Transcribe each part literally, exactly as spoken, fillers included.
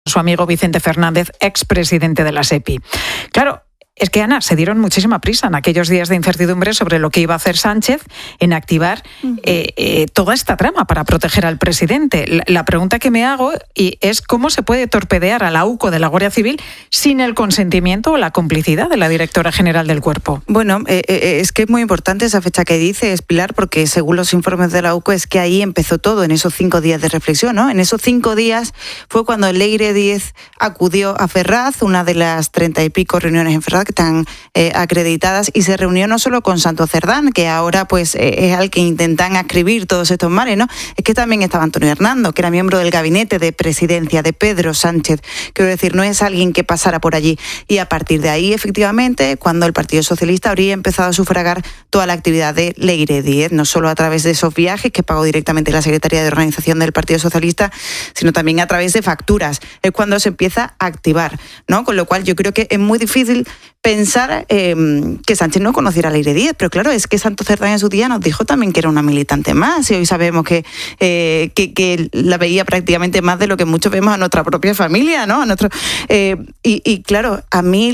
su amigo Vicente Fernández, expresidente de la SEPI. Claro, es que, Ana, se dieron muchísima prisa en aquellos días de incertidumbre sobre lo que iba a hacer Sánchez en activar eh, eh, toda esta trama para proteger al presidente. La, la pregunta que me hago y es cómo se puede torpedear a la U C O de la Guardia Civil sin el consentimiento o la complicidad de la directora general del Cuerpo. Bueno, eh, eh, es que es muy importante esa fecha que dices, Pilar, porque según los informes de la U C O es que ahí empezó todo, en esos cinco días de reflexión, ¿no? En esos cinco días fue cuando Leire Díez acudió a Ferraz, una de las treinta y pico reuniones en Ferraz que están eh, acreditadas, y se reunió no solo con Santos Cerdán, que ahora pues eh, es al que intentan adscribir todos estos males, ¿no? Es que también estaba Antonio Hernando, que era miembro del gabinete de presidencia de Pedro Sánchez. Quiero decir, no es alguien que pasara por allí. Y a partir de ahí, efectivamente, cuando el Partido Socialista habría empezado a sufragar toda la actividad de Leire Díez, no solo a través de esos viajes que pagó directamente la Secretaría de Organización del Partido Socialista, sino también a través de facturas. Es cuando se empieza a activar, ¿no? Con lo cual yo creo que es muy difícil pensar eh, que Sánchez no conociera a Leire Díez, pero claro, es que Santos Cerdán en su día nos dijo también que era una militante más, y hoy sabemos que, eh, que, que la veía prácticamente más de lo que muchos vemos a nuestra propia familia, ¿no? A nuestro, eh, y, y claro, a mí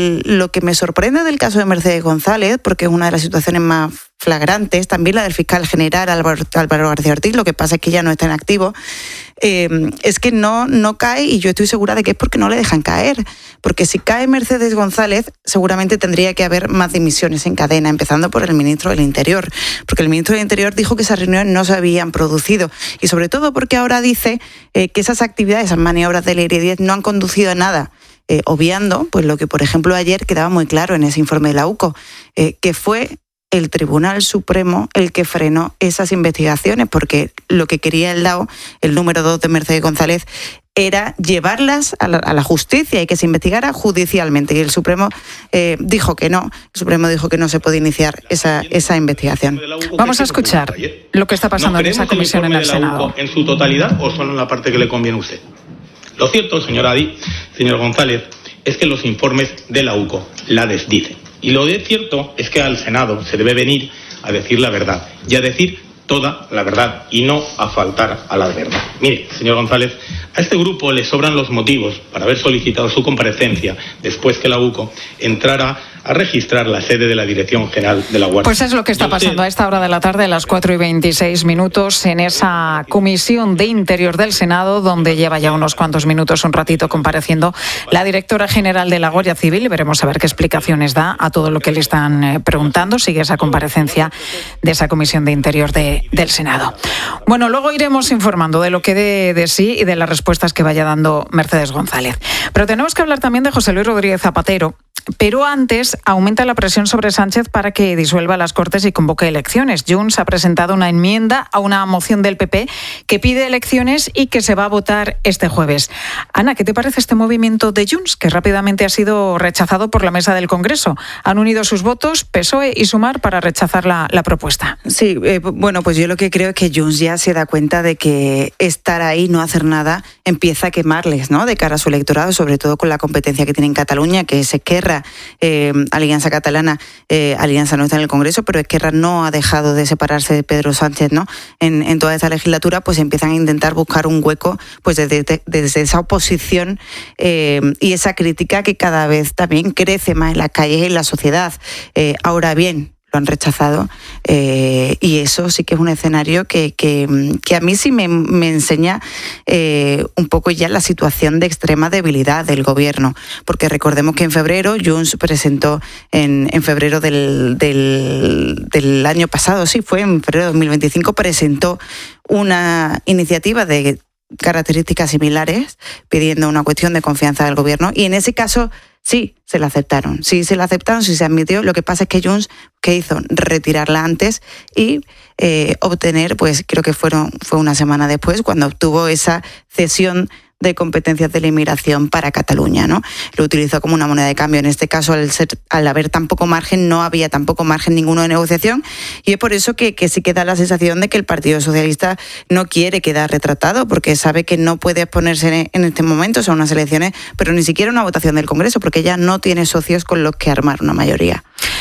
lo que me sorprende del caso de Mercedes González, porque es una de las situaciones más flagrantes, también la del fiscal general Álvaro, Álvaro García Ortiz, lo que pasa es que ya no está en activo, eh, es que no, no cae, y yo estoy segura de que es porque no le dejan caer, porque si cae Mercedes González seguramente tendría que haber más dimisiones en cadena, empezando por el ministro del Interior, porque el ministro del Interior dijo que esas reuniones no se habían producido, y sobre todo porque ahora dice eh, que esas actividades, esas maniobras de Leire Díez no han conducido a nada, eh, obviando pues lo que por ejemplo ayer quedaba muy claro en ese informe de la U C O, eh, que fue el Tribunal Supremo el que frenó esas investigaciones, porque lo que quería el D A O, el número dos de Mercedes González, era llevarlas a la, a la justicia y que se investigara judicialmente. Y el Supremo eh, dijo que no. El Supremo dijo que no se puede iniciar esa, esa investigación. Vamos a escuchar lo que está pasando en esa comisión en el Senado. ¿En su totalidad o solo en la parte que le conviene a usted? Lo cierto, señor Adi, señor González, es que los informes de la U C O la desdicen. Y lo de cierto es que al Senado se debe venir a decir la verdad y a decir toda la verdad y no a faltar a la verdad. Mire, señor González, a este grupo le sobran los motivos para haber solicitado su comparecencia después que la U C O entrara a registrar la sede de la Dirección General de la Guardia. Pues es lo que está pasando a esta hora de la tarde, a las cuatro y veintiséis minutos, en esa Comisión de Interior del Senado, donde lleva ya unos cuantos minutos, un ratito, compareciendo la directora general de la Guardia Civil, y veremos a ver qué explicaciones da a todo lo que le están preguntando. Sigue esa comparecencia de esa Comisión de Interior de, del Senado. Bueno, luego iremos informando de lo que dé de sí y de las respuestas que vaya dando Mercedes González. Pero tenemos que hablar también de José Luis Rodríguez Zapatero. Pero antes aumenta la presión sobre Sánchez para que disuelva las Cortes y convoque elecciones. Junts ha presentado una enmienda a una moción del P P que pide elecciones y que se va a votar este jueves. Ana, ¿qué te parece este movimiento de Junts, que rápidamente ha sido rechazado por la mesa del Congreso? Han unido sus votos P S O E y Sumar para rechazar la, la propuesta. Sí, eh, bueno, pues yo lo que creo es que Junts ya se da cuenta de que estar ahí, no hacer nada, empieza a quemarles, ¿no?, de cara a su electorado, sobre todo con la competencia que tiene en Cataluña, que es Esquerra, eh, Alianza Catalana, eh, Alianza no está en el Congreso, pero Esquerra no ha dejado de separarse de Pedro Sánchez, ¿no?, en, en toda esta legislatura, pues empiezan a intentar buscar un hueco pues desde, desde, desde esa oposición eh, y esa crítica que cada vez también crece más en las calles y en la sociedad. Eh, ahora bien, lo han rechazado eh, y eso sí que es un escenario que, que, que a mí sí me, me enseña eh, un poco ya la situación de extrema debilidad del gobierno, porque recordemos que en febrero Junts presentó en, en febrero del, del, del año pasado, sí, fue en febrero de dos mil veinticinco, presentó una iniciativa de características similares pidiendo una cuestión de confianza del gobierno, y en ese caso sí, se la aceptaron. Sí, se la aceptaron, sí se admitió. Lo que pasa es que Junts, ¿qué hizo? Retirarla antes y eh, obtener, pues creo que fueron fue una semana después, cuando obtuvo esa cesión de competencias de la inmigración para Cataluña, ¿no? Lo utilizó como una moneda de cambio. En este caso, al, ser, al haber tan poco margen, no había tampoco margen ninguno de negociación, y es por eso que, que sí que da la sensación de que el Partido Socialista no quiere quedar retratado, porque sabe que no puede exponerse en, en este momento, son unas elecciones, pero ni siquiera una votación del Congreso, porque ya no tiene socios con los que armar una mayoría.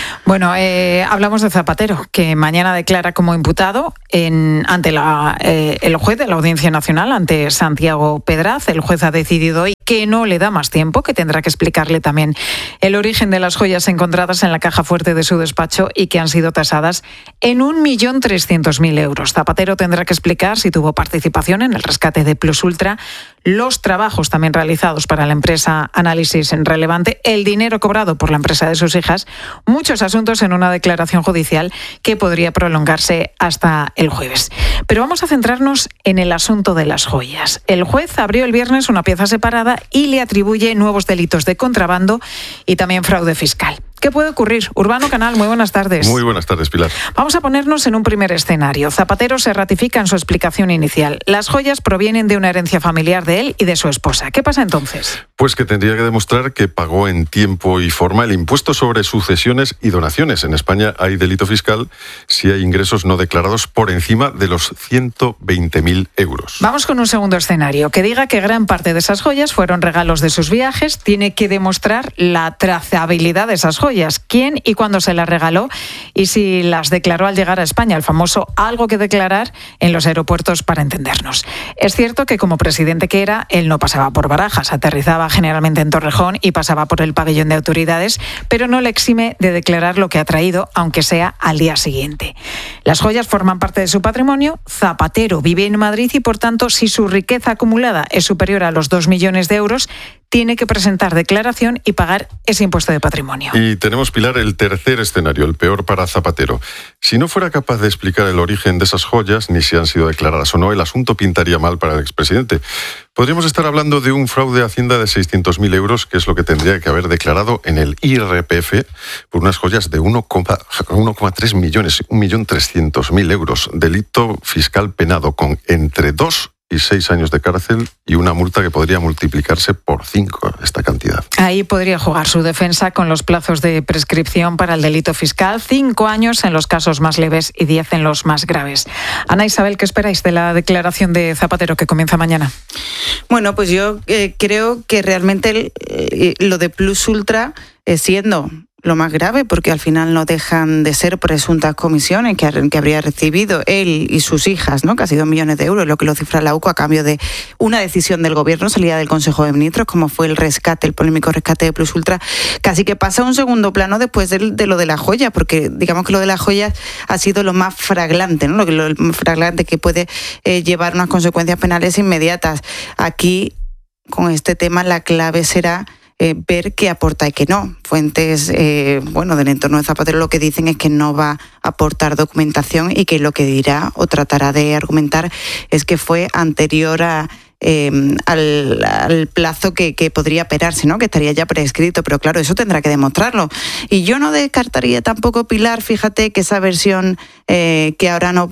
Bueno, eh, hablamos de Zapatero, que mañana declara como imputado en, ante la, eh, el juez de la Audiencia Nacional, ante Santiago Pedraz. El juez ha decidido hoy que no le da más tiempo, que tendrá que explicarle también el origen de las joyas encontradas en la caja fuerte de su despacho y que han sido tasadas en un millón trescientos mil euros. Zapatero tendrá que explicar si tuvo participación en el rescate de Plus Ultra, los trabajos también realizados para la empresa Análisis Relevante, el dinero cobrado por la empresa de sus hijas, muchos asuntos en una declaración judicial que podría prolongarse hasta el jueves. Pero vamos a centrarnos en el asunto de las joyas. El juez abrió el viernes una pieza separada y le atribuye nuevos delitos de contrabando y también fraude fiscal. ¿Qué puede ocurrir? Urbano Canal, muy buenas tardes. Muy buenas tardes, Pilar. Vamos a ponernos en un primer escenario. Zapatero se ratifica en su explicación inicial. Las joyas provienen de una herencia familiar de él y de su esposa. ¿Qué pasa entonces? Pues que tendría que demostrar que pagó en tiempo y forma el impuesto sobre sucesiones y donaciones. En España hay delito fiscal si hay ingresos no declarados por encima de los ciento veinte mil euros. Vamos con un segundo escenario. Que diga que gran parte de esas joyas fueron regalos de sus viajes. Tiene que demostrar la trazabilidad de esas joyas. ¿Quién y cuándo se las regaló? Y si las declaró al llegar a España, el famoso algo que declarar en los aeropuertos para entendernos. Es cierto que como presidente que era, él no pasaba por Barajas, aterrizaba generalmente en Torrejón y pasaba por el pabellón de autoridades, pero no le exime de declarar lo que ha traído, aunque sea al día siguiente. Las joyas forman parte de su patrimonio. Zapatero vive en Madrid y, por tanto, si su riqueza acumulada es superior a los dos millones de euros, tiene que presentar declaración y pagar ese impuesto de patrimonio. Y tenemos, Pilar, el tercer escenario, el peor para Zapatero. Si no fuera capaz de explicar el origen de esas joyas, ni si han sido declaradas o no, el asunto pintaría mal para el expresidente. Podríamos estar hablando de un fraude a Hacienda de seiscientos mil euros, que es lo que tendría que haber declarado en el I R P F por unas joyas de uno coma tres millones, un millón trescientos mil euros. Delito fiscal penado con entre dos y seis años de cárcel y una multa que podría multiplicarse por cinco esta cantidad. Ahí podría jugar su defensa con los plazos de prescripción para el delito fiscal, cinco años en los casos más leves y diez en los más graves. Ana Isabel, ¿qué esperáis de la declaración de Zapatero que comienza mañana? Bueno, pues yo eh, creo que realmente el, eh, lo de Plus Ultra, eh, siendo lo más grave, porque al final no dejan de ser presuntas comisiones que, que habría recibido él y sus hijas, ¿no? Casi dos millones de euros, lo que lo cifra la U C O a cambio de una decisión del gobierno salida del Consejo de Ministros, como fue el rescate, el polémico rescate de Plus Ultra. Casi que pasa a un segundo plano después de, de lo de las joyas, porque digamos que lo de las joyas ha sido lo más flagrante, ¿no? Lo, lo más flagrante que puede eh, llevar unas consecuencias penales inmediatas. Aquí, con este tema, la clave será Eh, ver qué aporta y qué no. Fuentes eh, bueno, del entorno de Zapatero lo que dicen es que no va a aportar documentación y que lo que dirá o tratará de argumentar es que fue anterior a Eh, al, al plazo que, que podría esperarse, ¿no? Que estaría ya prescrito, pero claro, eso tendrá que demostrarlo. Y yo no descartaría tampoco, Pilar, fíjate que esa versión eh, que ahora no,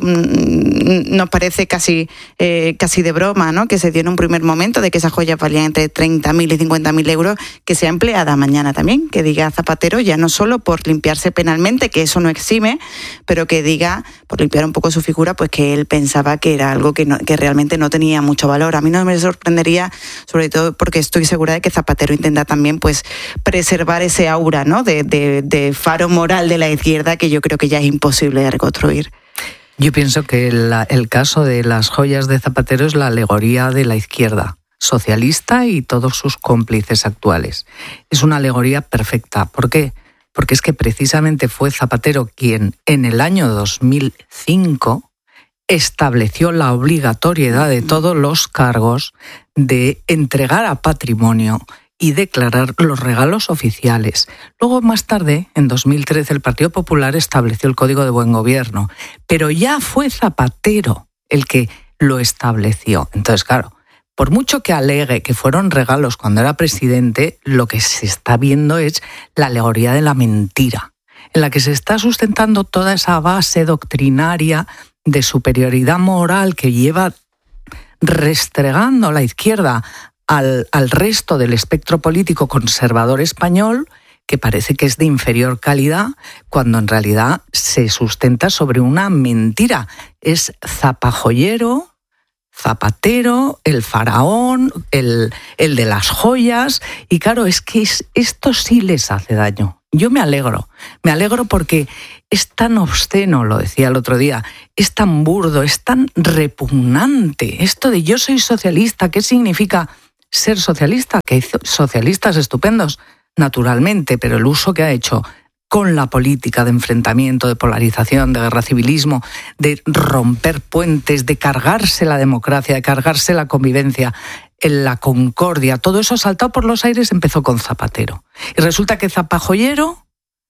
nos parece casi, eh, casi de broma, ¿no? Que se dio en un primer momento de que esas joyas valían entre treinta mil y cincuenta mil euros, que sea empleada mañana también, que diga Zapatero, ya no solo por limpiarse penalmente, que eso no exime, pero que diga, por limpiar un poco su figura, pues que él pensaba que era algo que, no, que realmente no tenía mucho valor. A mí no me sorprendería, sobre todo porque estoy segura de que Zapatero intenta también pues preservar ese aura, ¿no? de, de, de faro moral de la izquierda, que yo creo que ya es imposible de reconstruir. Yo pienso que la, el caso de las joyas de Zapatero es la alegoría de la izquierda socialista y todos sus cómplices actuales. Es una alegoría perfecta. ¿Por qué? Porque es que precisamente fue Zapatero quien en el año dos mil cinco estableció la obligatoriedad de todos los cargos de entregar a patrimonio y declarar los regalos oficiales. Luego, más tarde, en dos mil trece, el Partido Popular estableció el Código de Buen Gobierno, pero ya fue Zapatero el que lo estableció. Entonces, claro, por mucho que alegue que fueron regalos cuando era presidente, lo que se está viendo es la alegoría de la mentira, en la que se está sustentando toda esa base doctrinaria de superioridad moral que lleva restregando la izquierda al, al resto del espectro político conservador español, que parece que es de inferior calidad, cuando en realidad se sustenta sobre una mentira. Es zapajoyero, Zapatero, el faraón, el, el de las joyas, y claro, es que es, esto sí les hace daño. Yo me alegro, me alegro porque es tan obsceno, lo decía el otro día, es tan burdo, es tan repugnante. Esto de yo soy socialista, ¿qué significa ser socialista? Que hay socialistas estupendos, naturalmente, pero el uso que ha hecho con la política de enfrentamiento, de polarización, de guerra civilismo, de romper puentes, de cargarse la democracia, de cargarse la convivencia, la concordia, todo eso saltado por los aires empezó con Zapatero. Y resulta que Zapajoyero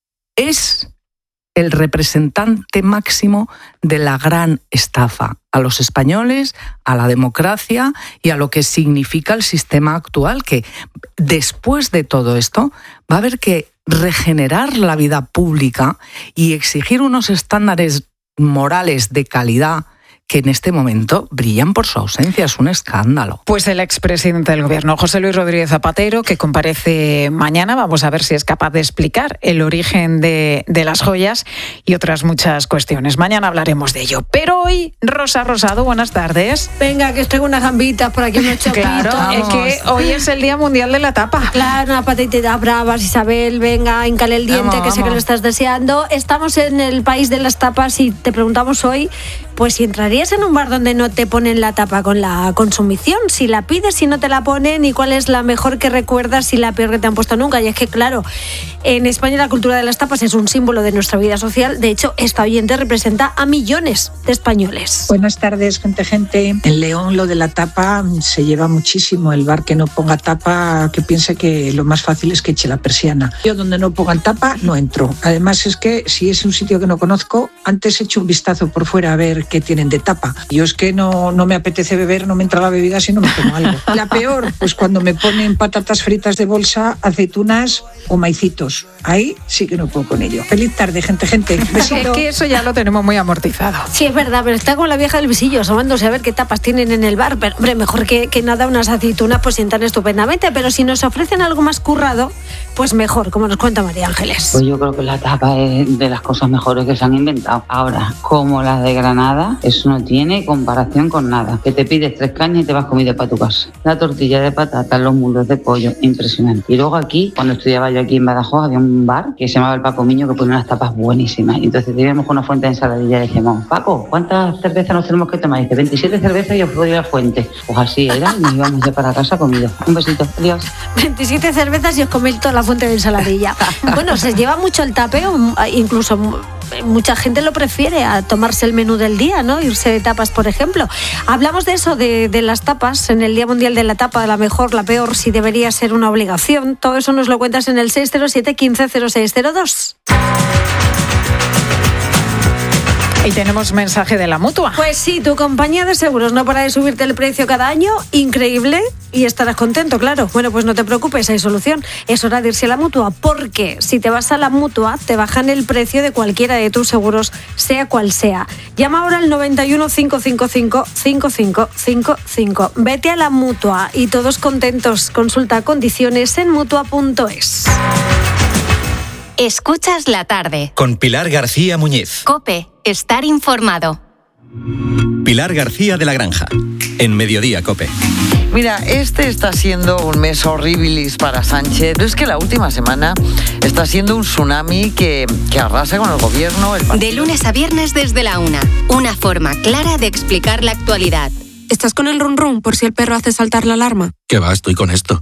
es el representante máximo de la gran estafa a los españoles, a la democracia y a lo que significa el sistema actual, que después de todo esto va a haber que regenerar la vida pública y exigir unos estándares morales de calidad que en este momento brillan por su ausencia. Es un escándalo. Pues el expresidente del Gobierno, José Luis Rodríguez Zapatero, que comparece mañana, vamos a ver si es capaz de explicar el origen de, de las joyas y otras muchas cuestiones. Mañana hablaremos de ello. Pero hoy, Rosa Rosado, buenas tardes. Venga, que os traigo unas gambitas por aquí, unos chopitos. Claro, es que hoy es el Día Mundial de la Tapa. Claro, una patatita bravas, Isabel, venga, hincale el diente, vamos, que sé vamos. que lo estás deseando. Estamos en el país de las tapas y te preguntamos hoy, pues si entrarías en un bar donde no te ponen la tapa con la consumición, si la pides, si no te la ponen, y cuál es la mejor que recuerdas y la peor que te han puesto nunca. Y es que, claro, en España la cultura de las tapas es un símbolo de nuestra vida social. De hecho, esta oyente representa a millones de españoles. Buenas tardes, gente, gente. En León lo de la tapa se lleva muchísimo. El bar que no ponga tapa, que piense que lo más fácil es que eche la persiana. Yo donde no pongan tapa no entro. Además es que si es un sitio que no conozco, antes echo un vistazo por fuera a ver qué tienen de tapa. Yo es que no, no me apetece beber, no me entra la bebida si no me tomo algo. La peor, pues cuando me ponen patatas fritas de bolsa, aceitunas o maicitos. Ahí sí que no puedo con ello. Feliz tarde, gente, gente. Besito. Es que eso ya lo tenemos muy amortizado. Sí, es verdad, pero está con la vieja del visillo, asomándose a ver qué tapas tienen en el bar. Pero, hombre, mejor que, que nada, unas aceitunas pues sientan estupendamente. Pero si nos ofrecen algo más currado, pues mejor, como nos cuenta María Ángeles. Pues yo creo que la tapa es de las cosas mejores que se han inventado. Ahora, como las de Granada, eso no tiene comparación con nada. Que te pides tres cañas y te vas comido para tu casa. La tortilla de patatas, los muslos de pollo, impresionante. Y luego aquí, cuando estudiaba yo aquí en Badajoz, había un bar que se llamaba el Paco Miño que ponía unas tapas buenísimas. Y entonces teníamos una fuente de ensaladilla y decíamos, Paco, ¿cuántas cervezas nos tenemos que tomar? Y dice, veintisiete cervezas y os voy a la fuente. Pues así era, y nos íbamos ya para casa comidos. Un besito, adiós. veintisiete cervezas y os coméis toda la fuente de ensaladilla. Bueno, se lleva mucho el tapeo, incluso mucha gente lo prefiere a tomarse el menú del día, ¿no? Irse de tapas, por ejemplo. Hablamos de eso, de, de las tapas, en el Día Mundial de la Tapa, la mejor, la peor, si debería ser una obligación. Todo eso nos lo cuentas en el seis cero siete, quince, cero seis cero dos. Y tenemos mensaje de la Mutua. Pues sí, tu compañía de seguros no para de subirte el precio cada año, increíble, y estarás contento, claro. Bueno, pues no te preocupes, hay solución. Es hora de irse a la Mutua, porque si te vas a la Mutua, te bajan el precio de cualquiera de tus seguros, sea cual sea. Llama ahora al noventa y uno, cinco cinco cinco, cinco cinco cinco cinco. Vete a la Mutua y todos contentos. Consulta condiciones en mutua punto es. Escuchas la tarde. Con Pilar García Muñiz. COPE. Estar informado. Pilar García de la Granja. En Mediodía, COPE. Mira, este está siendo un mes horribilis para Sánchez, pero es que la última semana está siendo un tsunami que, que arrasa con el gobierno. El de lunes a viernes desde la una. Una forma clara de explicar la actualidad. ¿Estás con el run run por si el perro hace saltar la alarma? ¿Qué va? Estoy con esto.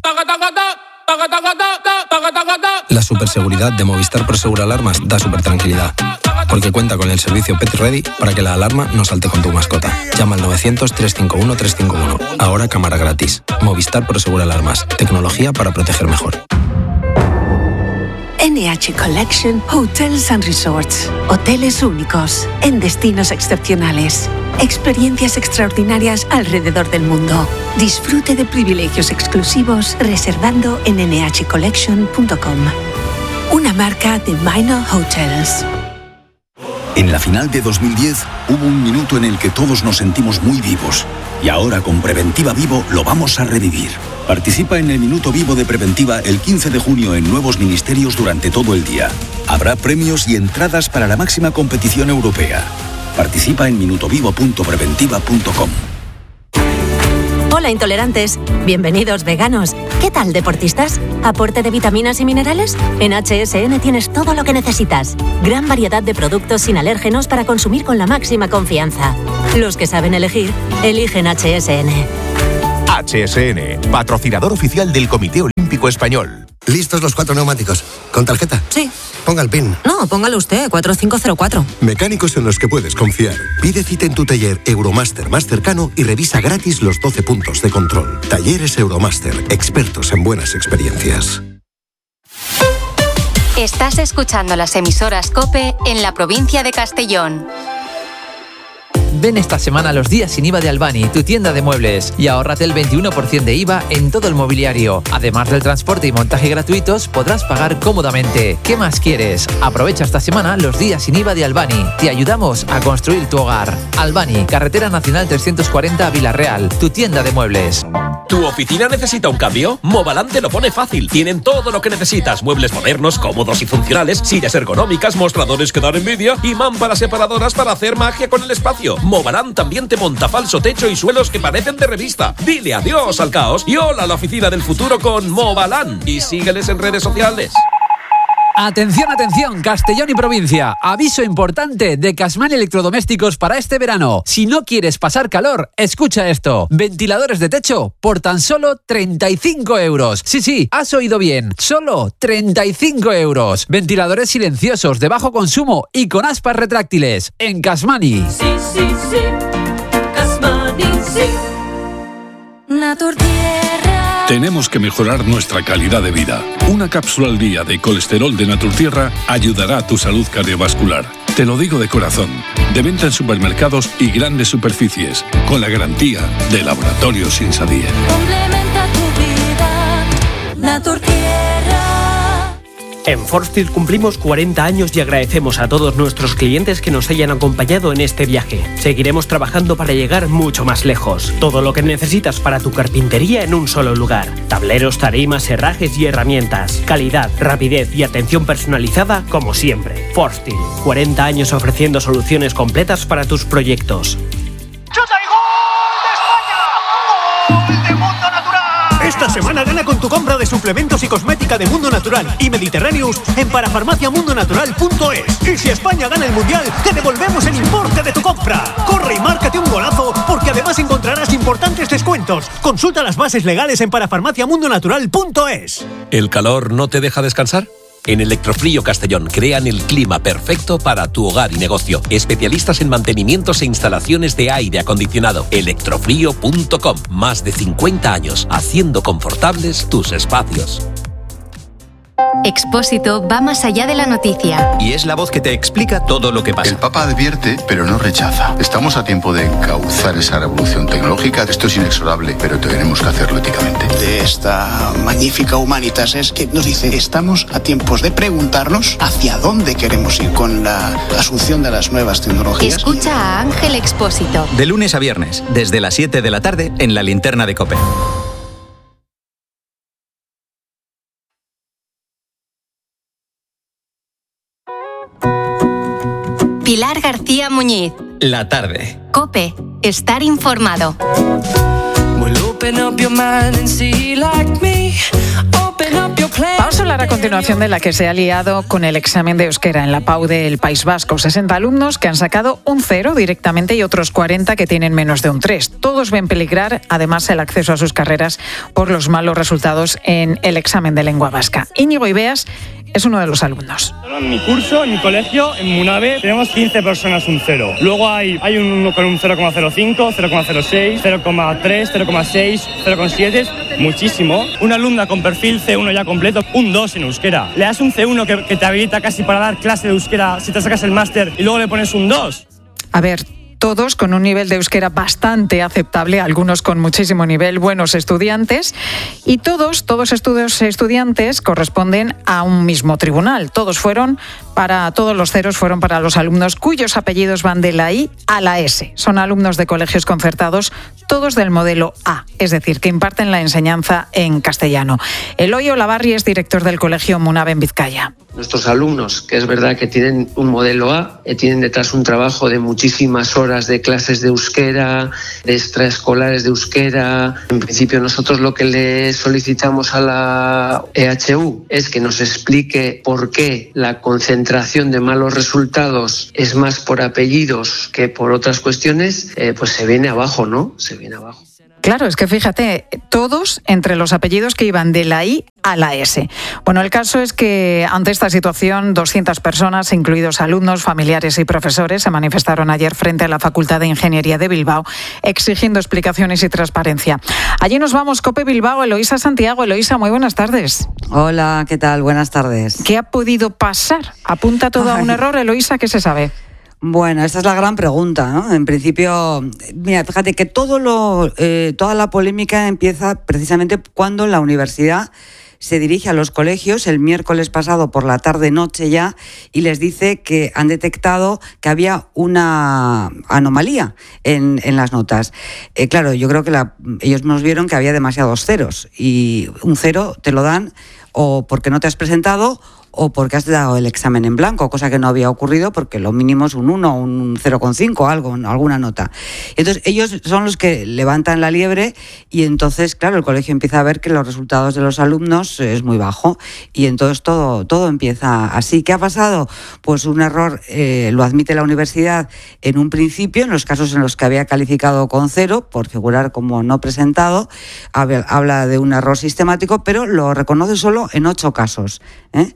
La superseguridad de Movistar Prosegur Alarmas da super tranquilidad, porque cuenta con el servicio Pet Ready para que la alarma no salte con tu mascota. Llama al novecientos, trescientos cincuenta y uno, trescientos cincuenta y uno. Ahora cámara gratis. Movistar Prosegur Alarmas. Tecnología para proteger mejor. N H Collection Hotels and Resorts. Hoteles únicos en destinos excepcionales. Experiencias extraordinarias alrededor del mundo. Disfrute de privilegios exclusivos reservando en ene hache collection punto com. Una marca de Minor Hotels. En la final de dos mil diez hubo un minuto en el que todos nos sentimos muy vivos. Y ahora con Preventiva Vivo lo vamos a revivir. Participa en el Minuto Vivo de Preventiva el quince de junio en nuevos ministerios durante todo el día. Habrá premios y entradas para la máxima competición europea. Participa en minuto vivo punto preventiva punto com. Hola intolerantes, bienvenidos veganos. ¿Qué tal, deportistas? ¿Aporte de vitaminas y minerales? En H S N tienes todo lo que necesitas. Gran variedad de productos sin alérgenos para consumir con la máxima confianza. Los que saben elegir, eligen H S N. H S N, patrocinador oficial del Comité Olímpico Español. ¿Listos los cuatro neumáticos? ¿Con tarjeta? Sí. Ponga el PIN. No, póngalo usted, cuatro cinco cero cuatro. Mecánicos en los que puedes confiar. Pide cita en tu taller Euromaster más cercano y revisa gratis los doce puntos de control. Talleres Euromaster, expertos en buenas experiencias. Estás escuchando las emisoras COPE en la provincia de Castellón. Ven esta semana a los días sin I V A de Albani, tu tienda de muebles, y ahórrate el veintiuno por ciento de I V A en todo el mobiliario. Además del transporte y montaje gratuitos, podrás pagar cómodamente. ¿Qué más quieres? Aprovecha esta semana los días sin I V A de Albani. Te ayudamos a construir tu hogar. Albani, Carretera Nacional trescientos cuarenta a Villarreal, tu tienda de muebles. ¿Tu oficina necesita un cambio? Movalan te lo pone fácil. Tienen todo lo que necesitas. Muebles modernos, cómodos y funcionales, sillas ergonómicas, mostradores que dan envidia y mámparas separadoras para hacer magia con el espacio. Movalan también te monta falso techo y suelos que parecen de revista. Dile adiós al caos y hola a la oficina del futuro con Movalan. Y sígueles en redes sociales. Atención, atención, Castellón y provincia. Aviso importante de Casman Electrodomésticos para este verano. Si no quieres pasar calor, escucha esto. Ventiladores de techo por tan solo treinta y cinco euros. Sí, sí, has oído bien. Solo treinta y cinco euros. Ventiladores silenciosos, de bajo consumo y con aspas retráctiles. En Casmani. Sí, sí, sí. Casmani, sí. Naturtierra. Tenemos que mejorar nuestra calidad de vida. Una cápsula al día de colesterol de Naturtierra ayudará a tu salud cardiovascular. Te lo digo de corazón. De venta en supermercados y grandes superficies, con la garantía de Laboratorios Insadía. Complementa tu vida. Naturtierra. En Forstil cumplimos cuarenta años y agradecemos a todos nuestros clientes que nos hayan acompañado en este viaje. Seguiremos trabajando para llegar mucho más lejos. Todo lo que necesitas para tu carpintería en un solo lugar. Tableros, tarimas, herrajes y herramientas. Calidad, rapidez y atención personalizada como siempre. Forstil, cuarenta años ofreciendo soluciones completas para tus proyectos. Esta semana gana con tu compra de suplementos y cosmética de Mundo Natural y Mediterráneos en parafarmaciamundonatural punto es. Y si España gana el Mundial, te devolvemos el importe de tu compra. Corre y márcate un golazo, porque además encontrarás importantes descuentos. Consulta las bases legales en parafarmaciamundonatural punto es. ¿El calor no te deja descansar? En Electrofrío Castellón crean el clima perfecto para tu hogar y negocio. Especialistas en mantenimientos e instalaciones de aire acondicionado. electrofrío punto com. Más de cincuenta años haciendo confortables tus espacios. Expósito va más allá de la noticia. Y es la voz que te explica todo lo que pasa. El Papa advierte, pero no rechaza. Estamos a tiempo de encauzar esa revolución tecnológica. Esto es inexorable, pero tenemos que hacerlo éticamente. De esta magnífica Humanitas es que nos dice: estamos a tiempos de preguntarnos hacia dónde queremos ir con la asunción de las nuevas tecnologías. Escucha a Ángel Expósito. De lunes a viernes, desde las siete de la tarde, en la Linterna de COPE. Pilar García Muñiz. La tarde. COPE. Estar informado. Vamos a hablar a continuación de la que se ha liado con el examen de euskera en la P A U del País Vasco. sesenta alumnos que han sacado un cero directamente y otros cuarenta que tienen menos de un tres. Todos ven peligrar, además, el acceso a sus carreras por los malos resultados en el examen de lengua vasca. Íñigo Ibeas es uno de los alumnos. En mi curso, en mi colegio, en Munave, tenemos quince personas un cero. Luego hay, hay uno con un cero coma cero cinco, cero coma cero seis, cero coma tres, cero coma seis, cero coma siete, muchísimo. Una alumna con perfil ce uno ya completo, un dos en euskera. Le das un ce uno que, que te habilita casi para dar clase de euskera si te sacas el máster y luego le pones un dos. A ver, todos con un nivel de euskera bastante aceptable, algunos con muchísimo nivel, buenos estudiantes, y todos, todos estos estudiantes corresponden a un mismo tribunal. Todos fueron para todos los ceros fueron para los alumnos cuyos apellidos van de la I a la S. Son alumnos de colegios concertados, todos del modelo A, es decir, que imparten la enseñanza en castellano. Eloy Olavarri es director del colegio Munabe en Vizcaya. Nuestros alumnos, que es verdad que tienen un modelo A, eh, tienen detrás un trabajo de muchísimas horas de clases de euskera, de extraescolares de euskera. En principio nosotros lo que le solicitamos a la E H U es que nos explique por qué la concentración de malos resultados es más por apellidos que por otras cuestiones, eh, pues se viene abajo, ¿no? Se viene abajo. Claro, es que fíjate, todos entre los apellidos que iban de la I a la S. Bueno, el caso es que ante esta situación, doscientas personas, incluidos alumnos, familiares y profesores, se manifestaron ayer frente a la Facultad de Ingeniería de Bilbao, exigiendo explicaciones y transparencia. Allí nos vamos, COPE Bilbao, Eloísa Santiago. Eloísa, muy buenas tardes. Hola, ¿qué tal? Buenas tardes. ¿Qué ha podido pasar? ¿Apunta todo Ay. a un error, Eloísa? ¿Qué se sabe? Bueno, esta es la gran pregunta, ¿no? En principio, mira, fíjate que todo lo, eh, toda la polémica empieza precisamente cuando la universidad se dirige a los colegios el miércoles pasado por la tarde-noche ya y les dice que han detectado que había una anomalía en, en las notas. Eh, claro, yo creo que la, ellos nos vieron que había demasiados ceros y un cero te lo dan o porque no te has presentado o porque has dado el examen en blanco, cosa que no había ocurrido porque lo mínimo es un uno, un cero coma cinco, algo, alguna nota. Entonces ellos son los que levantan la liebre y entonces, claro, el colegio empieza a ver que los resultados de los alumnos es muy bajo y entonces todo, todo empieza así. ¿Qué ha pasado? Pues un error, eh, lo admite la universidad en un principio, en los casos en los que había calificado con cero, por figurar como no presentado, habla de un error sistemático, pero lo reconoce solo en ocho casos, ¿eh?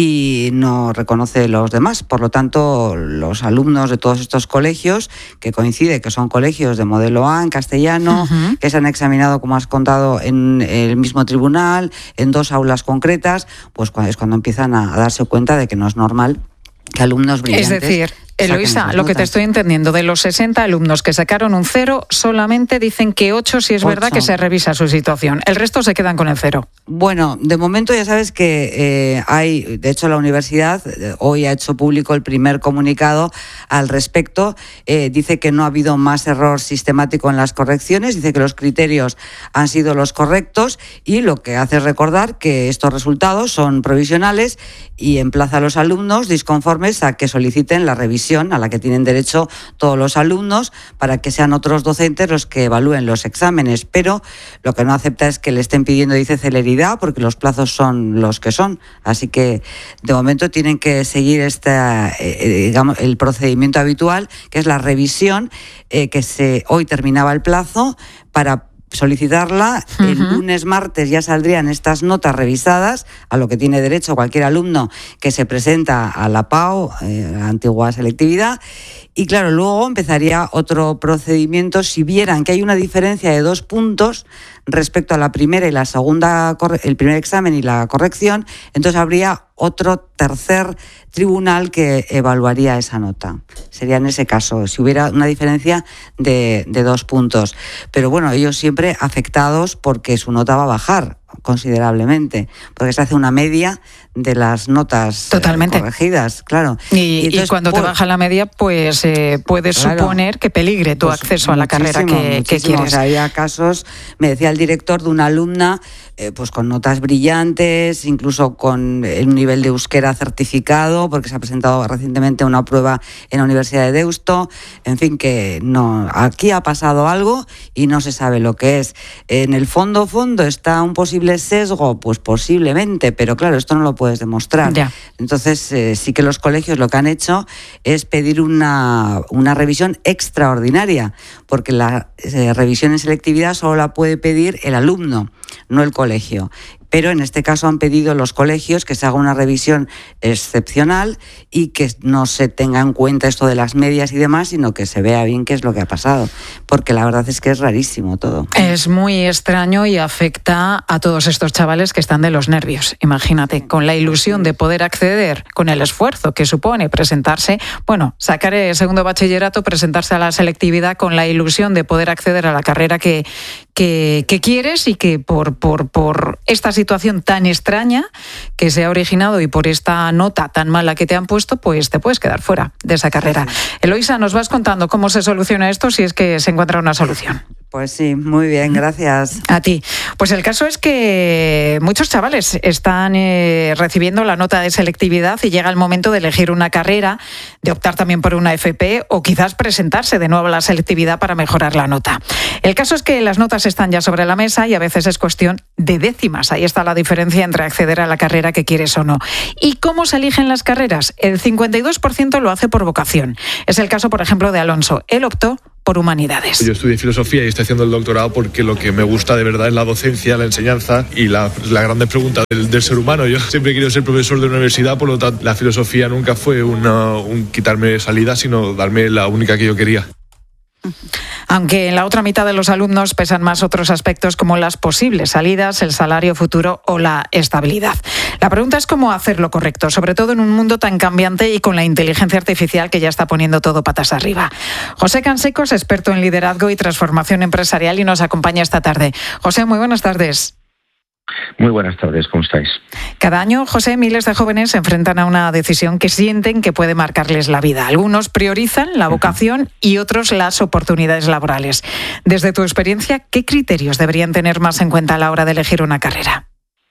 Y no reconoce los demás. Por lo tanto, los alumnos de todos estos colegios, que coincide que son colegios de modelo A en castellano, uh-huh. que se han examinado, como has contado, en el mismo tribunal, en dos aulas concretas, pues es cuando empiezan a darse cuenta de que no es normal que alumnos brillantes... Es decir, Eloísa, lo que te estoy entendiendo, de los sesenta alumnos que sacaron un cero, solamente dicen que ocho si es ocho. Verdad que se revisa su situación. El resto se quedan con el cero. Bueno, de momento ya sabes que eh, hay, de hecho la universidad eh, hoy ha hecho público el primer comunicado al respecto. Eh, dice que no ha habido más error sistemático en las correcciones, dice que los criterios han sido los correctos y lo que hace es recordar que estos resultados son provisionales y emplaza a los alumnos disconformes a que soliciten la revisión a la que tienen derecho todos los alumnos para que sean otros docentes los que evalúen los exámenes, pero lo que no acepta es que le estén pidiendo, dice, celeridad, porque los plazos son los que son, así que de momento tienen que seguir este, eh, digamos, el procedimiento habitual, que es la revisión, eh, que se hoy terminaba el plazo para solicitarla. Uh-huh. El lunes, martes ya saldrían estas notas revisadas, a lo que tiene derecho cualquier alumno que se presenta a la P A U, eh, la antigua selectividad, y claro, luego empezaría otro procedimiento. Si vieran que hay una diferencia de dos puntos respecto a la primera y la segunda, el primer examen y la corrección, entonces habría otro tercer tribunal que evaluaría esa nota. Sería en ese caso, si hubiera una diferencia de, de dos puntos. Pero bueno, ellos siempre afectados porque su nota va a bajar considerablemente, porque se hace una media de las notas Totalmente. Eh, corregidas, claro. Y, y, entonces, y cuando por, te baja la media, pues eh, puedes claro, suponer que peligre tu pues acceso a la carrera que, que quieres. O sea, había casos, me decía el director, de una alumna eh, pues con notas brillantes, incluso con un nivel de euskera certificado, porque se ha presentado recientemente una prueba en la Universidad de Deusto. En fin, que no, aquí ha pasado algo y no se sabe lo que es. En el fondo, fondo, está un posible sesgo, pues posiblemente, pero claro, esto no lo puedes demostrar. Ya. Entonces, eh, sí que los colegios lo que han hecho es pedir una, una revisión extraordinaria, porque la eh, revisión en selectividad solo la puede pedir el alumno, no el colegio. Pero en este caso han pedido los colegios que se haga una revisión excepcional y que no se tenga en cuenta esto de las medias y demás, sino que se vea bien qué es lo que ha pasado, porque la verdad es que es rarísimo todo. Es muy extraño y afecta a todos estos chavales que están de los nervios. Imagínate, con la ilusión de poder acceder, con el esfuerzo que supone presentarse, bueno, sacar el segundo bachillerato, presentarse a la selectividad con la ilusión de poder acceder a la carrera que, que, que quieres y que por, por, por esta situación tan extraña que se ha originado y por esta nota tan mala que te han puesto, pues te puedes quedar fuera de esa carrera. Eloisa, nos vas contando cómo se soluciona esto si es que se encuentra una solución. Pues sí, muy bien, gracias. A ti. Pues el caso es que muchos chavales están eh, recibiendo la nota de selectividad y llega el momento de elegir una carrera, de optar también por una F P o quizás presentarse de nuevo a la selectividad para mejorar la nota. El caso es que las notas están ya sobre la mesa y a veces es cuestión de décimas. Ahí está la diferencia entre acceder a la carrera que quieres o no. ¿Y cómo se eligen las carreras? El cincuenta y dos por ciento lo hace por vocación. Es el caso, por ejemplo, de Alonso. Él optó por humanidades. Yo estudié filosofía y estoy haciendo el doctorado porque lo que me gusta de verdad es la docencia, la enseñanza y la, la grande pregunta del, del ser humano. Yo siempre he querido ser profesor de una universidad, por lo tanto la filosofía nunca fue una, un quitarme salida, sino darme la única que yo quería. Aunque en la otra mitad de los alumnos pesan más otros aspectos como las posibles salidas, el salario futuro o la estabilidad. La pregunta es cómo hacer lo correcto, sobre todo en un mundo tan cambiante y con la inteligencia artificial que ya está poniendo todo patas arriba. José Canseco es experto en liderazgo y transformación empresarial y nos acompaña esta tarde. José, muy buenas tardes. Muy buenas tardes, ¿cómo estáis? Cada año, José, miles de jóvenes se enfrentan a una decisión que sienten que puede marcarles la vida. Algunos priorizan la vocación y otros las oportunidades laborales. Desde tu experiencia, ¿qué criterios deberían tener más en cuenta a la hora de elegir una carrera?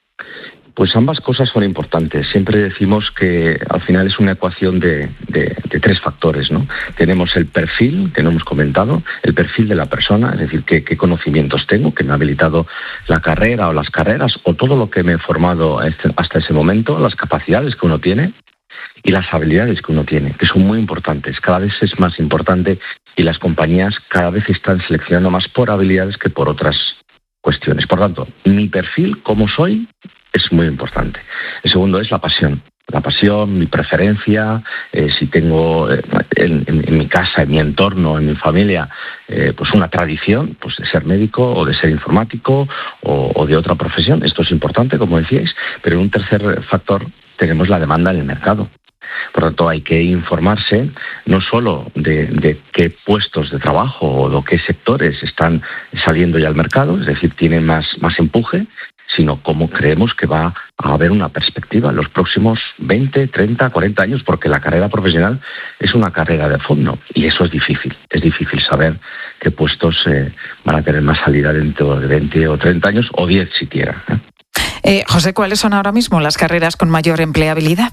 Pues ambas cosas son importantes. Siempre decimos que al final es una ecuación de, de, de tres factores, ¿no? Tenemos el perfil, que no hemos comentado, el perfil de la persona, es decir, qué, qué conocimientos tengo, que me ha habilitado la carrera o las carreras, o todo lo que me he formado hasta ese momento, las capacidades que uno tiene y las habilidades que uno tiene, que son muy importantes. Cada vez es más importante y las compañías cada vez están seleccionando más por habilidades que por otras cuestiones. Por tanto, mi perfil, cómo soy, es muy importante. El segundo es la pasión. La pasión, mi preferencia, eh, si tengo eh, en, en, en mi casa, en mi entorno, en mi familia, eh, pues una tradición pues de ser médico o de ser informático o, o de otra profesión. Esto es importante, como decíais, pero en un tercer factor tenemos la demanda en el mercado. Por lo tanto, hay que informarse no solo de, de qué puestos de trabajo o de qué sectores están saliendo ya al mercado, es decir, tienen más, más empuje, sino cómo creemos que va a haber una perspectiva en los próximos veinte, treinta, cuarenta años, porque la carrera profesional es una carrera de fondo y eso es difícil. Es difícil saber qué puestos eh, van a tener más salida dentro de veinte o treinta años, o diez siquiera. ¿eh? Eh, José, ¿cuáles son ahora mismo las carreras con mayor empleabilidad?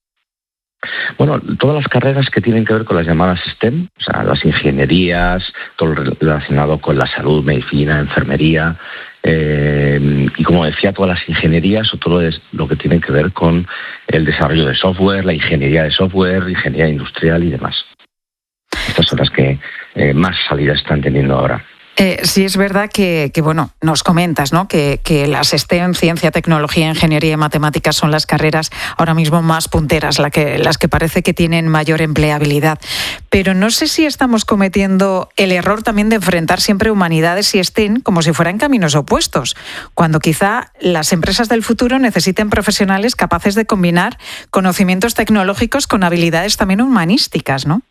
Bueno, todas las carreras que tienen que ver con las llamadas STEM, o sea, las ingenierías, todo lo relacionado con la salud, medicina, enfermería, eh, y como decía, todas las ingenierías o todo lo que tiene que ver con el desarrollo de software, la ingeniería de software, ingeniería industrial y demás. Estas son las que eh, más salida están teniendo ahora. Eh, sí es verdad que, que bueno, nos comentas, ¿no? Que, que las STEM, ciencia, tecnología, ingeniería y matemáticas son las carreras ahora mismo más punteras, la que, las que parece que tienen mayor empleabilidad. Pero no sé si estamos cometiendo el error también de enfrentar siempre humanidades y STEM como si fueran caminos opuestos, cuando quizá las empresas del futuro necesiten profesionales capaces de combinar conocimientos tecnológicos con habilidades también humanísticas, ¿no?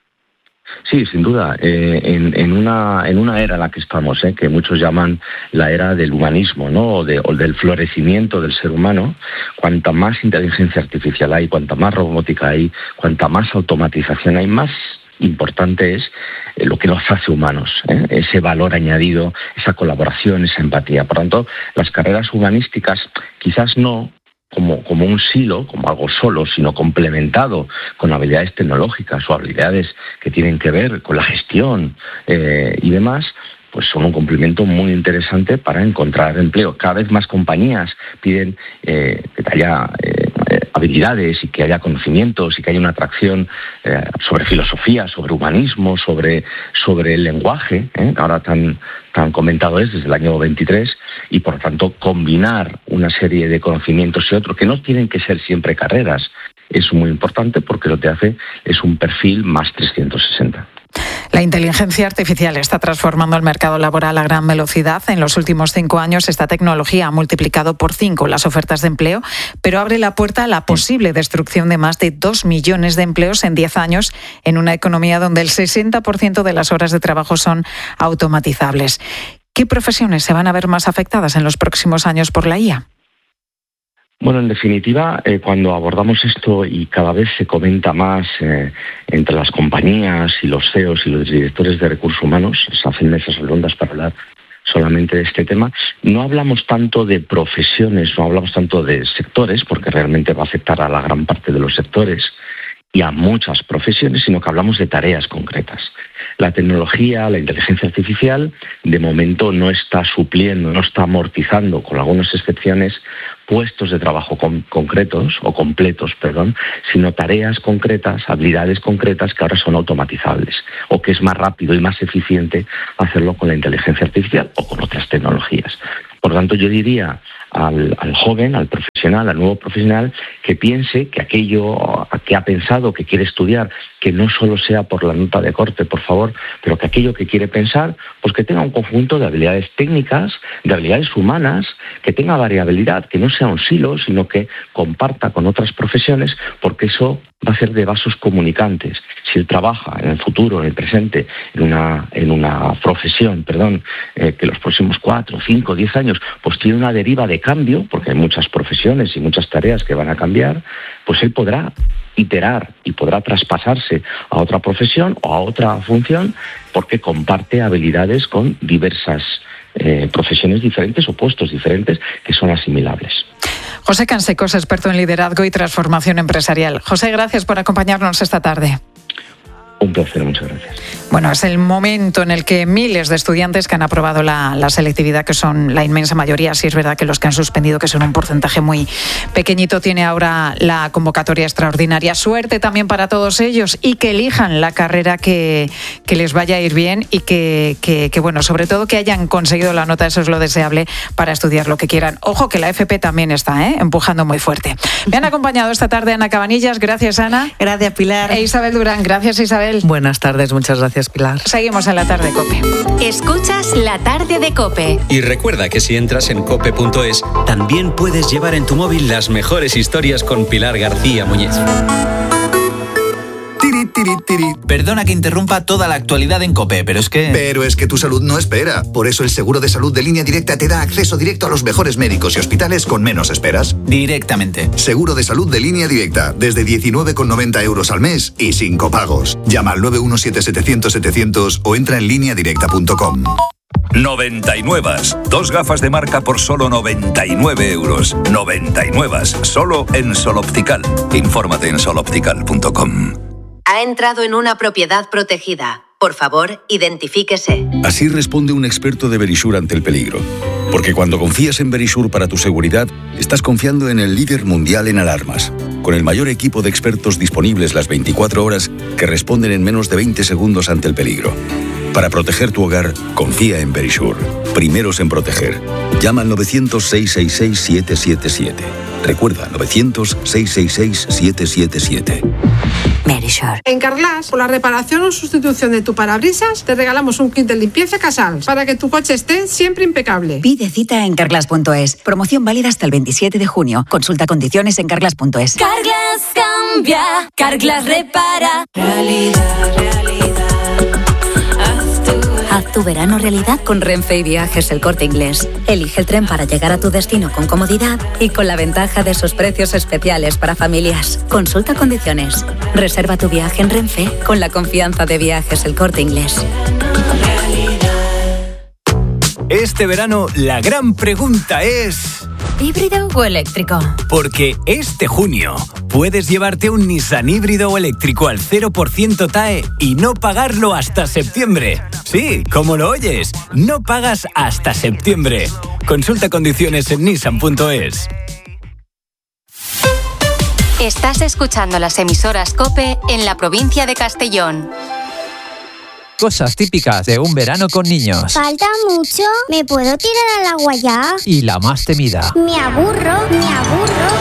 Sí, sin duda. Eh, en, en, una, en una era en la que estamos, eh, que muchos llaman la era del humanismo, ¿no? o, de, o del florecimiento del ser humano, cuanta más inteligencia artificial hay, cuanta más robótica hay, cuanta más automatización hay, más importante es eh, lo que nos hace humanos, ¿eh? ese valor añadido, esa colaboración, esa empatía. Por tanto, las carreras humanísticas quizás no Como, como un silo, como algo solo, sino complementado con habilidades tecnológicas o habilidades que tienen que ver con la gestión eh, y demás, pues son un complemento muy interesante para encontrar empleo. Cada vez más compañías piden eh, que haya eh, habilidades y que haya conocimientos y que haya una atracción eh, sobre filosofía, sobre humanismo, sobre, sobre el lenguaje, ¿eh? ahora tan, tan comentado es desde el año veintitrés, y por tanto combinar una serie de conocimientos y otros que no tienen que ser siempre carreras. Es muy importante porque lo que hace es un perfil más trescientos sesenta. La inteligencia artificial está transformando el mercado laboral a gran velocidad. En los últimos cinco años, esta tecnología ha multiplicado por cinco las ofertas de empleo, pero abre la puerta a la posible destrucción de más de dos millones de empleos en diez años en una economía donde el sesenta por ciento de las horas de trabajo son automatizables. ¿Qué profesiones se van a ver más afectadas en los próximos años por la I A? Bueno, en definitiva, eh, cuando abordamos esto y cada vez se comenta más eh, entre las compañías y los C E Os y los directores de recursos humanos, se hacen mesas redondas para hablar solamente de este tema, no hablamos tanto de profesiones, no hablamos tanto de sectores, porque realmente va a afectar a la gran parte de los sectores y a muchas profesiones, sino que hablamos de tareas concretas. La tecnología, la inteligencia artificial, de momento no está supliendo, no está amortizando, con algunas excepciones, puestos de trabajo con, concretos o completos, perdón, sino tareas concretas, habilidades concretas que ahora son automatizables o que es más rápido y más eficiente hacerlo con la inteligencia artificial o con otras tecnologías. Por lo tanto, yo diría al, al joven, al profesional, al nuevo profesional, que piense que aquello que ha pensado, que quiere estudiar, que no solo sea por la nota de corte, por favor, pero que aquello que quiere pensar, pues que tenga un conjunto de habilidades técnicas, de habilidades humanas, que tenga variabilidad, que no sea un silo, sino que comparta con otras profesiones, porque eso va a ser de vasos comunicantes. Si él trabaja en el futuro, en el presente, en una, en una profesión, perdón, eh, que los próximos cuatro, cinco, diez años, pues tiene una deriva de cambio, porque hay muchas profesiones y muchas tareas que van a cambiar, pues él podrá iterar y podrá traspasarse a otra profesión o a otra función, porque comparte habilidades con diversas eh, profesiones diferentes o puestos diferentes que son asimilables. José Cansecos, experto en liderazgo y transformación empresarial. José, gracias por acompañarnos esta tarde. Un placer, muchas gracias. Bueno, es el momento en el que miles de estudiantes que han aprobado la, la selectividad, que son la inmensa mayoría, sí es verdad que los que han suspendido, que son un porcentaje muy pequeñito, tiene ahora la convocatoria extraordinaria. Suerte también para todos ellos y que elijan la carrera que, que les vaya a ir bien y que, que, que, bueno, sobre todo que hayan conseguido la nota, eso es lo deseable, para estudiar lo que quieran. Ojo que la F P también está ¿eh? empujando muy fuerte. Me han acompañado esta tarde Ana Cabanillas, gracias Ana. Gracias Pilar. E Isabel Durán, gracias Isabel. Buenas tardes, muchas gracias Pilar. Seguimos en la tarde COPE. Escuchas la tarde de COPE. Y recuerda que si entras en cope punto es, también puedes llevar en tu móvil las mejores historias con Pilar García Muñiz. Tiri, tiri, tiri. Perdona que interrumpa toda la actualidad en COPE, pero es que... Pero es que tu salud no espera. Por eso el seguro de salud de Línea Directa te da acceso directo a los mejores médicos y hospitales con menos esperas. Directamente. Seguro de salud de Línea Directa, desde diecinueve con noventa euros al mes y sin copagos. Llama al nueve uno siete setecientos setecientos o entra en línea directa punto com. noventa y nueve. Dos gafas de marca por solo noventa y nueve euros. noventa y nueve. Solo en Sol Optical. Infórmate en sol optical punto com. Ha entrado en una propiedad protegida. Por favor, identifíquese. Así responde un experto de Verisure ante el peligro. Porque cuando confías en Verisure para tu seguridad, estás confiando en el líder mundial en alarmas, con el mayor equipo de expertos disponibles las veinticuatro horas que responden en menos de veinte segundos ante el peligro. Para proteger tu hogar, confía en Verisure. Primeros en proteger. Llama al novecientos, seiscientos sesenta y seis, siete siete siete. Recuerda, novecientos, seiscientos sesenta y seis, siete siete siete. Verisure. En Carglass, por la reparación o sustitución de tu parabrisas, te regalamos un kit de limpieza Casals para que tu coche esté siempre impecable. Pide cita en carglass punto es. Promoción válida hasta el veintisiete de junio. Consulta condiciones en carglass punto es. Carglass cambia, Carglass repara. Realidad, realidad. Haz tu verano realidad con Renfe y Viajes El Corte Inglés. Elige el tren para llegar a tu destino con comodidad y con la ventaja de sus precios especiales para familias. Consulta condiciones. Reserva tu viaje en Renfe con la confianza de Viajes El Corte Inglés. Este verano la gran pregunta es... ¿híbrido o eléctrico? Porque este junio puedes llevarte un Nissan híbrido o eléctrico al cero por ciento T A E y no pagarlo hasta septiembre. Sí, como lo oyes, no pagas hasta septiembre. Consulta condiciones en nissan punto es. Estás escuchando las emisoras COPE en la provincia de Castellón. Cosas típicas de un verano con niños. ¿Falta mucho? ¿Me puedo tirar al agua ya? Y la más temida. Me aburro, me aburro.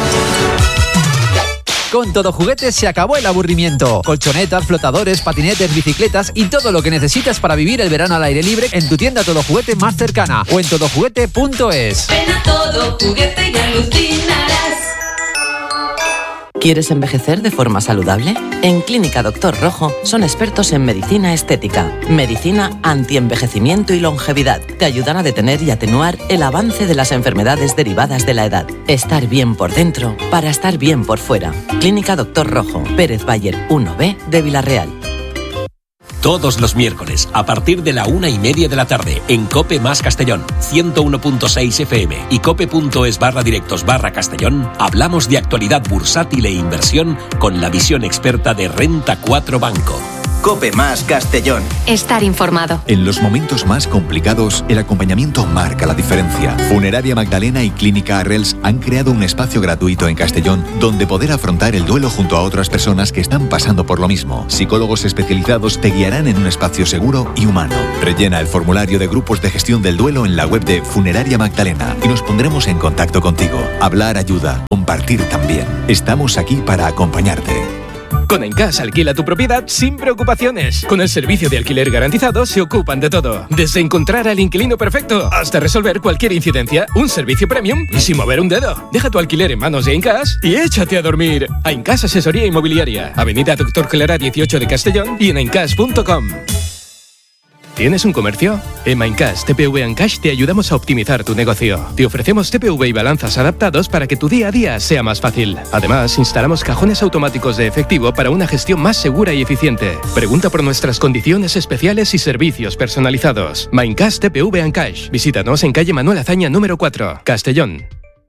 Con Todo Juguetes se acabó el aburrimiento. Colchonetas, flotadores, patinetes, bicicletas y todo lo que necesitas para vivir el verano al aire libre en tu tienda Todo Juguete más cercana o en todo juguete punto es. Ven a Todo Juguete y alucinarás. ¿Quieres envejecer de forma saludable? En Clínica Doctor Rojo son expertos en medicina estética, medicina antienvejecimiento y longevidad. Te ayudan a detener y atenuar el avance de las enfermedades derivadas de la edad. Estar bien por dentro para estar bien por fuera. Clínica Doctor Rojo, Pérez Bayer uno B de Villarreal. Todos los miércoles, a partir de la una y media de la tarde, en COPE más Castellón, ciento uno punto seis F M y cope.es barra directos barra Castellón, hablamos de actualidad bursátil e inversión con la visión experta de Renta cuatro Banco. COPE más Castellón. Estar informado. En los momentos más complicados, el acompañamiento marca la diferencia. Funeraria Magdalena y Clínica Arrels han creado un espacio gratuito en Castellón donde poder afrontar el duelo junto a otras personas que están pasando por lo mismo. Psicólogos especializados te guiarán en un espacio seguro y humano. Rellena el formulario de grupos de gestión del duelo en la web de Funeraria Magdalena y nos pondremos en contacto contigo. Hablar ayuda, compartir también. Estamos aquí para acompañarte. Con Encash alquila tu propiedad sin preocupaciones. Con el servicio de alquiler garantizado se ocupan de todo. Desde encontrar al inquilino perfecto hasta resolver cualquier incidencia, un servicio premium y sin mover un dedo. Deja tu alquiler en manos de Encash y échate a dormir. A Encash Asesoría Inmobiliaria, Avenida Doctor Clara dieciocho de Castellón y en encash punto com. ¿Tienes un comercio? En Maincash T P V Encash te ayudamos a optimizar tu negocio. Te ofrecemos T P V y balanzas adaptados para que tu día a día sea más fácil. Además, instalamos cajones automáticos de efectivo para una gestión más segura y eficiente. Pregunta por nuestras condiciones especiales y servicios personalizados. Maincash T P V Encash. Visítanos en calle Manuel Azaña número cuatro, Castellón.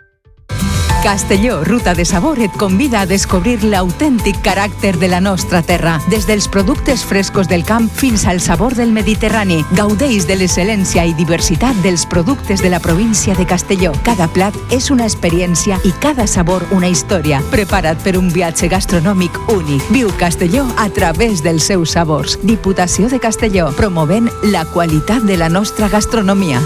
Castelló, ruta de sabor, et convida a descobrir l'autèntic caràcter de la nostra terra. Des dels productes frescos del camp fins al sabor del Mediterrani. Gaudeix de l'excel·lència i diversitat dels productes de la província de Castelló. Cada plat és una experiència i cada sabor una història. Prepara't per un viatge gastronòmic únic. Viu Castelló a través dels seus sabors. Diputació de Castelló, promovent la qualitat de la nostra gastronomia.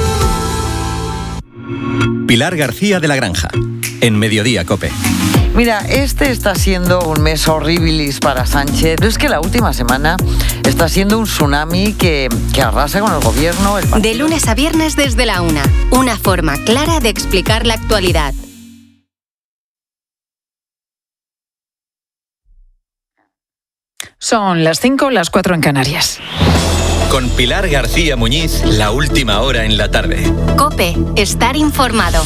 Pilar García de la Granja, en Mediodía COPE. Mira, este está siendo un mes horribilis para Sánchez. Pero es que la última semana está siendo un tsunami que, que arrasa con el gobierno. El de lunes a viernes desde la una. Una forma clara de explicar la actualidad. Son las cinco, las cuatro en Canarias. Con Pilar García Muñiz, la última hora en la tarde. COPE, estar informado.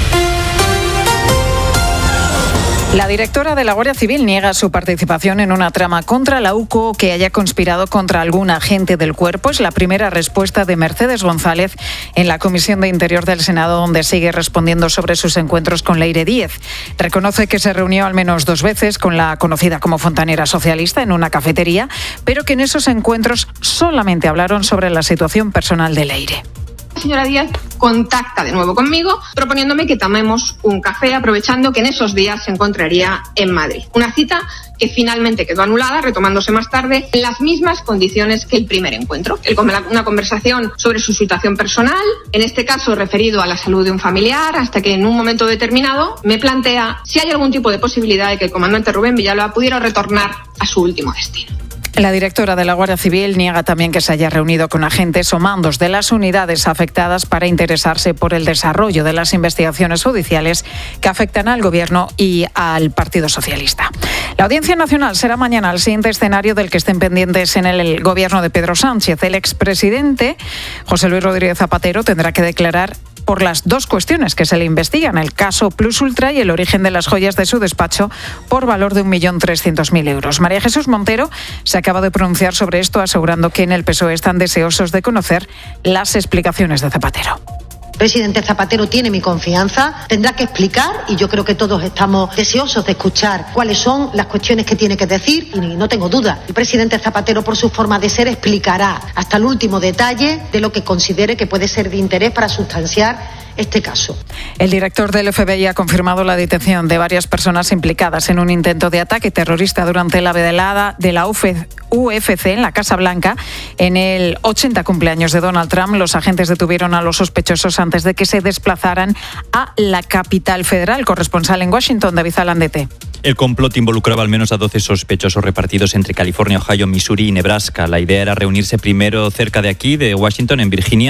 La directora de la Guardia Civil niega su participación en una trama contra la U C O que haya conspirado contra algún agente del cuerpo. Es la primera respuesta de Mercedes González en la Comisión de Interior del Senado, donde sigue respondiendo sobre sus encuentros con Leire Díez. Reconoce que se reunió al menos dos veces con la conocida como fontanera socialista en una cafetería, pero que en esos encuentros solamente hablaron sobre la situación personal de Leire. La señora Díaz contacta de nuevo conmigo proponiéndome que tomemos un café, aprovechando que en esos días se encontraría en Madrid. Una cita que finalmente quedó anulada, retomándose más tarde en las mismas condiciones que el primer encuentro. Una conversación sobre su situación personal, en este caso referido a la salud de un familiar, hasta que en un momento determinado me plantea si hay algún tipo de posibilidad de que el comandante Rubén Villalba pudiera retornar a su último destino. La directora de la Guardia Civil niega también que se haya reunido con agentes o mandos de las unidades afectadas para interesarse por el desarrollo de las investigaciones judiciales que afectan al Gobierno y al Partido Socialista. La Audiencia Nacional será mañana el siguiente escenario del que estén pendientes en el Gobierno de Pedro Sánchez. El expresidente José Luis Rodríguez Zapatero tendrá que declarar por las dos cuestiones que se le investigan, el caso Plus Ultra y el origen de las joyas de su despacho por valor de un millón trescientos mil euros. María Jesús Montero se acaba de pronunciar sobre esto, asegurando que en el P S O E están deseosos de conocer las explicaciones de Zapatero. El presidente Zapatero tiene mi confianza, tendrá que explicar y yo creo que todos estamos deseosos de escuchar cuáles son las cuestiones que tiene que decir y no tengo duda. El presidente Zapatero, por su forma de ser, explicará hasta el último detalle de lo que considere que puede ser de interés para sustanciar este caso. El director del F B I ha confirmado la detención de varias personas implicadas en un intento de ataque terrorista durante la velada de la U F C en la Casa Blanca. En el ochenta cumpleaños de Donald Trump, los agentes detuvieron a los sospechosos antes de que se desplazaran a la capital federal. Corresponsal en Washington, David Alandete. El complot involucraba al menos a doce sospechosos repartidos entre California, Ohio, Missouri y Nebraska. La idea era reunirse primero cerca de aquí, de Washington, en Virginia,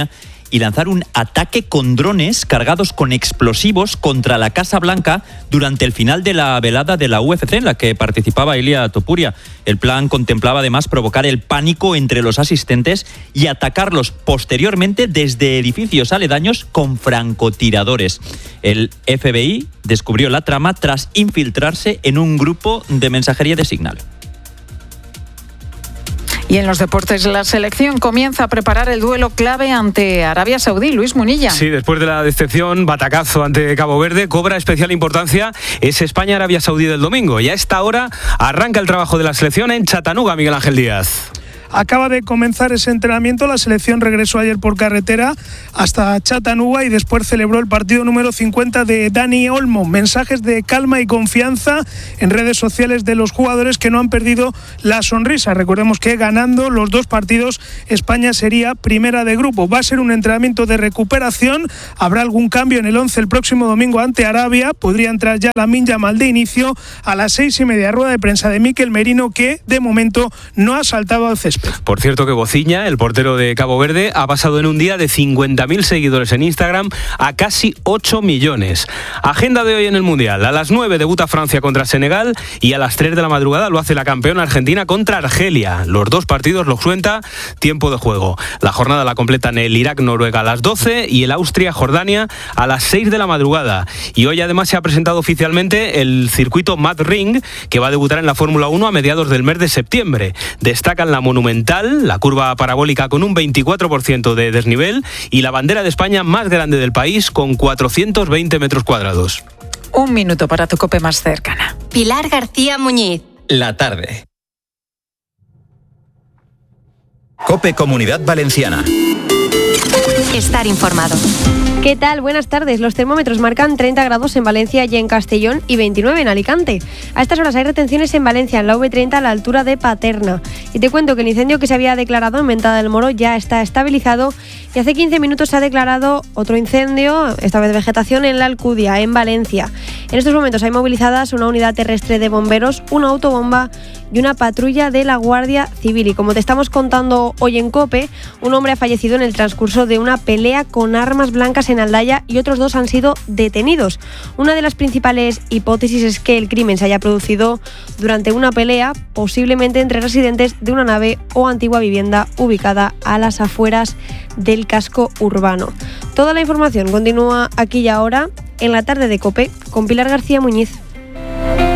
y lanzar un ataque con drones cargados con explosivos contra la Casa Blanca durante el final de la velada de la U F C en la que participaba Ilia Topuria. El plan contemplaba además provocar el pánico entre los asistentes y atacarlos posteriormente desde edificios aledaños con francotiradores. El F B I descubrió la trama tras infiltrarse en un grupo de mensajería de Signal. Y en los deportes, la selección comienza a preparar el duelo clave ante Arabia Saudí. Luis Munilla. Sí, después de la decepción, batacazo ante Cabo Verde, cobra especial importancia ese España-Arabia Saudí del domingo. Y a esta hora arranca el trabajo de la selección en Chattanooga, Miguel Ángel Díaz. Acaba de comenzar ese entrenamiento, la selección regresó ayer por carretera hasta Chattanooga y después celebró el partido número cincuenta de Dani Olmo. Mensajes de calma y confianza en redes sociales de los jugadores que no han perdido la sonrisa. Recordemos que ganando los dos partidos España sería primera de grupo. Va a ser un entrenamiento de recuperación, habrá algún cambio en el once el próximo domingo ante Arabia, podría entrar ya Lamine Yamal de inicio a las seis y media, rueda de prensa de Mikel Merino que de momento no ha saltado al césped. Por cierto que Bociña, el portero de Cabo Verde, ha pasado en un día de cincuenta mil seguidores en Instagram a casi ocho millones. Agenda de hoy en el Mundial. A las nueve debuta Francia contra Senegal y a las tres de la madrugada lo hace la campeona Argentina contra Argelia. Los dos partidos los cuenta tiempo de juego. La jornada la completan el Irak-Noruega a las doce y el Austria-Jordania a las seis de la madrugada. Y hoy además se ha presentado oficialmente el circuito Mad Ring, que va a debutar en la Fórmula uno a mediados del mes de septiembre. Destacan la Monumental, la curva parabólica con un veinticuatro por ciento de desnivel y la bandera de España más grande del país con cuatrocientos veinte metros cuadrados. Un minuto para tu COPE más cercana. Pilar García Muñiz. La tarde. COPE Comunidad Valenciana. Estar informado. ¿Qué tal? Buenas tardes. Los termómetros marcan treinta grados en Valencia y en Castellón y veintinueve en Alicante. A estas horas hay retenciones en Valencia, en la V treinta a la altura de Paterna. Y te cuento que el incendio que se había declarado en Venta del Moro ya está estabilizado y hace quince minutos se ha declarado otro incendio, esta vez de vegetación, en la Alcudia, en Valencia. En estos momentos hay movilizadas una unidad terrestre de bomberos, una autobomba y una patrulla de la Guardia Civil. Y como te estamos contando hoy en COPE, un hombre ha fallecido en el transcurso de una pelea con armas blancas en Aldaya y otros dos han sido detenidos. Una de las principales hipótesis es que el crimen se haya producido durante una pelea, posiblemente entre residentes de una nave o antigua vivienda ubicada a las afueras del casco urbano. Toda la información continúa aquí y ahora en la tarde de COPE con Pilar García Muñiz.